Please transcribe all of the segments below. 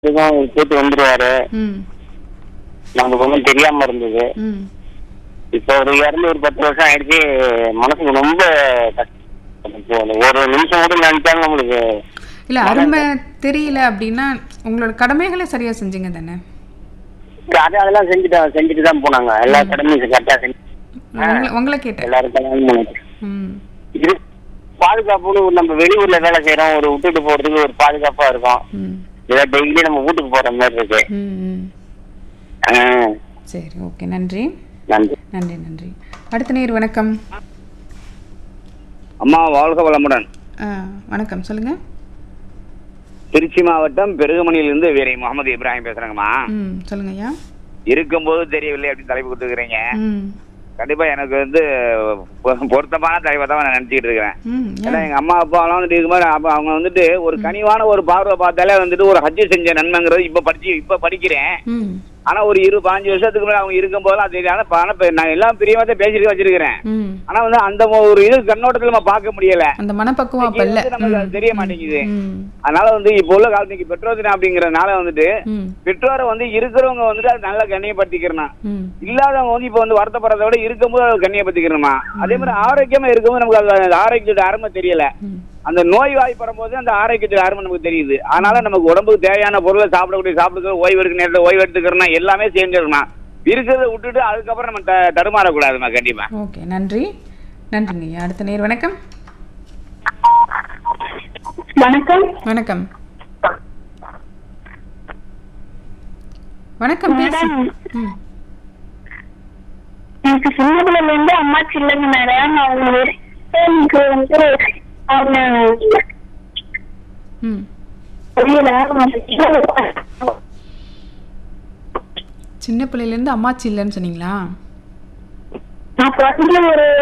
கேட்டு வந்துருவாரு. ம் நமக்கு ஒன்றும் தெரியாம இருந்தது. ம் இப்போ ஒரு இறந்து ஒரு 10 வருஷம் ஆயிடுச்சு. மனசுக்கு ரொம்ப கஷ்டம். இப்போ ஒரு நிமிஷம் கூட நினைச்சாலும் நம்மளுக்கு இல்லை அருமை தெரியல அப்படின்னா உங்களோட கடமைகளை சரியாக செஞ்சீங்க தானே? அதெல்லாம் செஞ்சுட்டு தான் போனாங்க. எல்லா கடமையும் கரெக்டா செஞ்சு உங்களை கேட்டேன். எல்லாரும் கல்யாணம் பண்ணிட்டு. ம் இது பாதுகாப்புன்னு நம்ம வெளியூர்ல வேலை செய்யறோம். ஒரு விட்டுட்டு போறதுக்கு ஒரு பாதுகாப்பா இருக்கும். ம் இதை டெய்லி நம்ம வீட்டுக்கு போற மாதிரி இருக்கு. ம் ம் ஆ, சரி, ஓகே, நன்றி நன்றி. நன்றி நன்றி. அடுத்த நேர் வணக்கம். அம்மா வாழ்க வளமுடன். வணக்கம், சொல்லுங்க. திருச்சி மாவட்டம் பெருகமணியிலிருந்து வீரை முகமது இப்ராஹிம் பேசுறேங்கம்மா. ம் சொல்லுங்க ஐயா. இருக்கும்போது தெரியவில்லை அப்படின்னு தலைப்பு கொடுத்துருக்கீங்க. ம் கண்டிப்பா எனக்கு பொருத்தமான தலைப்பை தான் நான் நினைச்சிட்டு இருக்கிறேன். ம் ஏன்னா எங்க அம்மா அப்பாலாம் வந்துட்டு இருக்கும்போது அவங்க வந்துட்டு ஒரு கனிவான ஒரு பார்வை பார்த்தாலே வந்துட்டு ஒரு ஹஜ்ஜு செஞ்ச நன்மைங்கிறது இப்ப படிக்கிறேன். ம் ஆனா ஒரு 15 வருஷத்துக்கு மேல அவங்க இருக்கும் போதெல்லாம் தெரியாது. நான் எல்லாம் பிரியமா தான் பேசிட்டு வச்சிருக்கிறேன். ம் ஆனா வந்து அந்த ஒரு இது கண்ணோட்டத்துல நம்ம பார்க்க முடியல. அந்த மனப்பக்குவம் அப்ப இல்ல. நமக்கு தெரிய மாட்டேங்குது. ம் அதனால வந்து இப்போ உள்ள காலத்துக்கு பெற்றோர் தினம் அப்படிங்கறதுனால வந்துட்டு ம் பெற்றோரை வந்து இருக்கிறவங்க வந்துட்டு அது நல்லா கண்ணியப்படுத்திக்கிறணும். ம் இல்லாதவங்க வந்து இப்ப வந்து வருத்தப்படுறத விட இருக்கும்போது அதை கண்ணியப்படுத்திக்கிறணுமா. அதே மாதிரி ஆரோக்கியமா இருக்கும்போது நமக்கு அந்த ஆரோக்கியத்தோட அருமை தெரியல. ம் அந்த நோய் வாய்ப்படும் போது அந்த ஆரோக்கியத்தோட அருமை நமக்கு தெரியுது. அதனால நமக்கு உடம்புக்கு தேவையான பொருளை சாப்பிடுறது, ஓய்வு எடுக்க நேரத்தில் ஓய்வு எடுத்துக்கிறோம்னா எல்லாமே செஞ்சிடணும். இருக்கிறத விட்டுட்டு அதுக்கப்புறம் நம்ம தடுமாறக்கூடாதுமா. கண்டிப்பா. ஓகே, நன்றி நன்றிங்க. அடுத்த நேர் வணக்கம். வணக்கம். வணக்கம் வணக்கம் பேசு. ம் எனக்கு சின்ன பிள்ளைல இருந்து அம்மாச்சி இல்லைங்க மேடம். எனக்கு வந்து அவங்க ம் தெரியல. சின்ன பிள்ளையிலேருந்து அம்மாச்சி இல்லைன்னு சொன்னீங்களா? நான் பிறந்து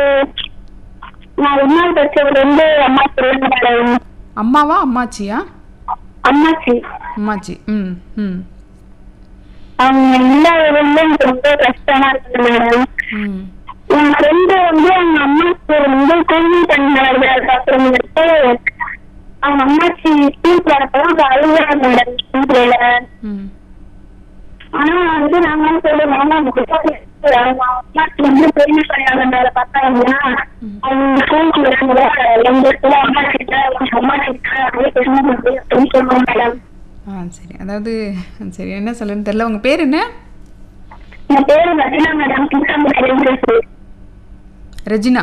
நான் 1வது படிச்சதுல இருந்து அம்மாச்சி இல்லைங்க மேடம். அம்மாவா அம்மாச்சியா? அம்மாச்சி அம்மாச்சி. ம் ம் அவங்க இல்லாததுல எனக்கு ரொம்ப கஷ்டமா இருக்குது மேடம். ம் என் ஃப்ரெண்டு வந்து அவங்க அம்மாச்சி வந்து கோவில் பண்ணாங்க. அதுக்கப்புறமேட்டு அவங்க அம்மாச்சி ஸ்கூல் வரப்பதான் அழுகுறாங்க மேடம் ஸ்கூல்ல. ம் ஆனா வந்து நாங்க சொல்லுவோம் அவங்க அம்மாச்சி வந்து பெரிய பணியாளர் மேல பார்த்தாங்கன்னா அவங்க ஸ்கூலுக்கு வராங்க. எங்க இடத்துல அம்மாச்சிட்ட அப்படியே பெருமை அப்படின்னு சொல்லுவோம் மேடம். சரி, அதாவது சரி என்ன சொல்லுன்னு தெரியல. உங்க பேர் என்ன? என் பேரு ரஜினா மேடம். கிருஷ்ணாம்புரம். ரெஜினா.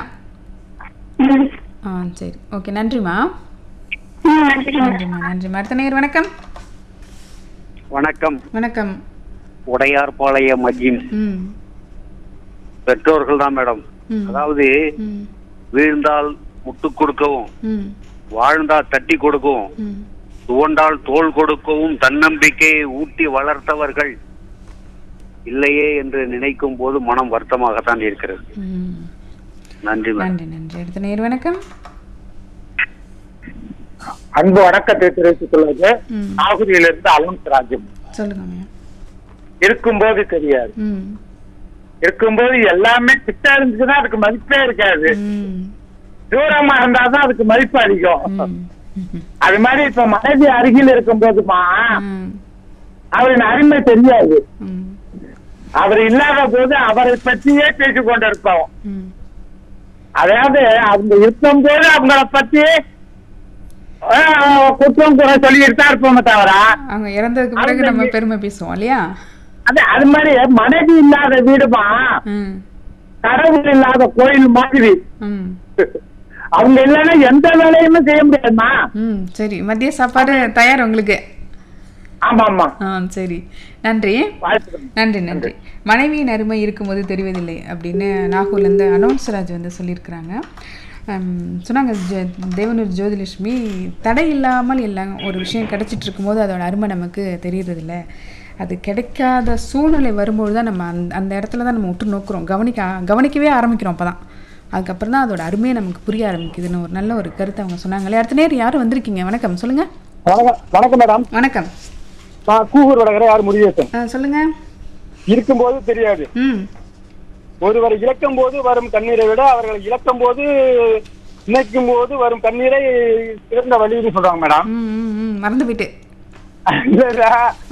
சரி, ஓகே, நன்றிம்மா. நன்றிம்மா நன்றிம்மா. அடுத்த நேர் வணக்கம். வணக்கம். வணக்கம். உடையார்பாளையம் மஜின். ம் பெற்றோர்கள் தான் மேடம். ம் அதாவது ம் வீழ்ந்தால் முட்டு கொடுக்கவும், ம் வாழ்ந்தால் தட்டி கொடுக்கவும், ம் துவண்டால் தோள் கொடுக்கவும் தன்னம்பிக்கையை ஊட்டி வளர்த்தவர்கள் இல்லையே என்று நினைக்கும் போது மனம் வருத்தமாகத்தான் இருக்கிறது. ம் நன்றி மேடம். நன்றி நன்றி. அடுத்த நேர் வணக்கம். அன்பு வணக்கத்தை தெரிவித்துக் கொள்வது ம் நாகூரிலிருந்து அலோன்ஸ் ராஜம். சொல்லுங்க. இருக்கும்போது தெரியாது. ம் இருக்கும்போது எல்லாமே கிட்ட இருந்துச்சுன்னா அதுக்கு மதிப்பே இருக்காது. ம் தூரமா இருந்தாதான் அதுக்கு மதிப்பு அதிகம். ம் ம் அது மாதிரி இப்ப மனைவி அருகில் இருக்கும் போதுமா ம் அவரின் அருமை தெரியாது. ம் அவர் இல்லாத போது அவரை பற்றியே பேசிக் கொண்டிருப்போம். ம் அதாவது அவங்க இருக்கும் போது அவங்கள பத்தி குற்றம் குறை சொல்லிட்டு தான் இருப்போமே தவிர அவங்க இறந்ததுக்கு பிறகு நம்ம பெருமை பேசுவோம் இல்லையா? அது மாதிரி மனைவி இல்லாத வீடுமா ம் கடவுள் இல்லாத கோயில் மாதிரி. ம் அவங்க இல்லைன்னா எந்த வேலையுமே செய்ய முடியாதுமா. ம் சரி, மதிய சாப்பாடு தயார் உங்களுக்கு? ஆமா ஆமா. சரி, நன்றி நன்றி நன்றி. மனைவியின் அருமை இருக்கும்போது தெரிவதில்லை அப்படின்னு நாகூர்லேருந்து அனௌன்ஸ்ராஜ் வந்து சொல்லியிருக்கிறாங்க. சொன்னாங்க தேவனூர் ஜோதிலட்சுமி, தடை இல்லாமல் எல்லாம் ஒரு விஷயம் கிடைச்சிட்டு இருக்கும்போது அதோட அருமை நமக்கு தெரியறதில்ல. அது கிடைக்காத சூழ்நிலை வரும்போது தான் நம்ம அந்த இடத்துல தான் நம்ம விட்டு நோக்குறோம், கவனிக்கவே ஆரம்பிக்கிறோம். அப்போ தான் அதுக்கப்புறம் தான் அதோட அருமையை நமக்கு புரிய ஆரம்பிக்குதுன்னு ஒரு நல்ல ஒரு கருத்தை அவங்க சொன்னாங்களே. அடுத்த நேரம் யாரும் வந்திருக்கீங்க? வணக்கம், சொல்லுங்க. வணக்கம் மேடம். வணக்கம். கூகூர் வடகரை யார் முடிவேசன். சொல்லுங்க. இருக்கும்போது தெரியாது. ம் ஒருவர் இழக்கும் போது வரும் கண்ணீரை விட அவர்கள் இழக்கும் போது நினைக்கும் போது வரும் கண்ணீரை சிறந்த வழின்னு சொல்றாங்க மேடம். மறந்து போயிட்டு